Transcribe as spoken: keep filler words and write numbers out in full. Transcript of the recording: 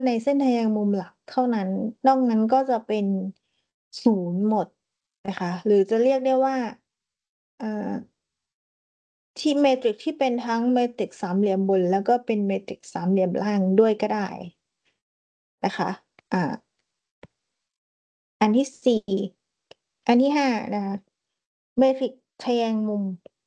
ในเส้นทแยงมุมหลักเท่านั้น นอกนั้นก็จะเป็น ศูนย์ หมดนะคะ หรือจะเรียกได้ว่า อ่า ที่เมตริกที่เป็นทั้งเมตริกสามเหลี่ยมบน แล้วก็เป็นเมตริกสามเหลี่ยมล่างด้วยก็ได้ นะคะ อ่า อันที่ สี่ อันที่ ห้า นะคะ เมตริกทแยงมุม